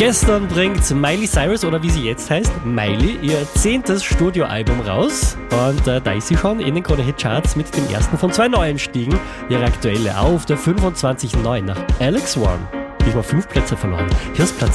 Gestern bringt Miley Cyrus, oder wie sie jetzt heißt, Miley, ihr 10. Studioalbum raus. Und da ist sie schon in den Krone-Hit-Charts mit dem ersten von 2 Neueinstiegen. Ihre aktuelle auf der 25.9 nach Alex One. Diesmal 5 Plätze verloren. Hier ist Platz